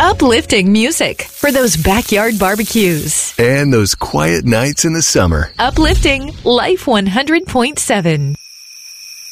Uplifting music for those backyard barbecues. And those quiet nights in the summer. Uplifting Life 100.7.